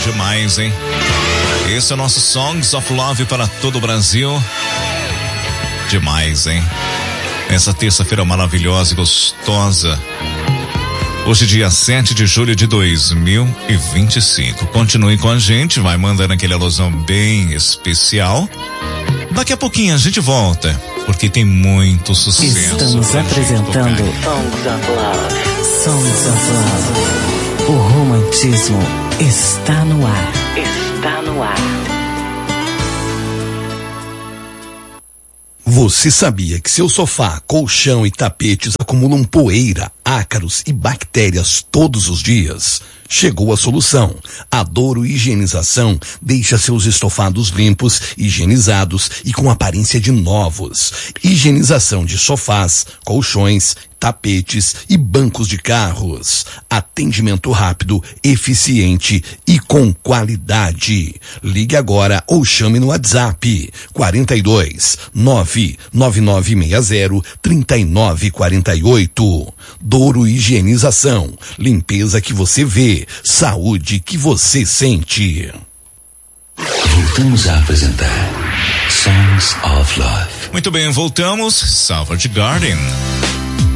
Demais, hein? Esse é o nosso Songs of Love para todo o Brasil. Demais, hein? Essa terça-feira maravilhosa e gostosa. Hoje, dia 7 de julho de 2025. Continue com a gente, vai mandando aquele alusão bem especial. Daqui a pouquinho a gente volta, porque tem muito sucesso. Estamos apresentando Songs of Love. Songs of Love. O romantismo está no ar. Está no ar. Você sabia que seu sofá, colchão e tapetes acumulam poeira, ácaros e bactérias todos os dias? Chegou a solução. A Douro Higienização deixa seus estofados limpos, higienizados e com aparência de novos. Higienização de sofás, colchões, tapetes e bancos de carros. Atendimento rápido, eficiente e com qualidade. Ligue agora ou chame no WhatsApp 42 99960 3948. Douro Higienização. Limpeza que você vê, saúde que você sente. Voltamos a apresentar Songs of Love. Muito bem, voltamos. Salvador Garden.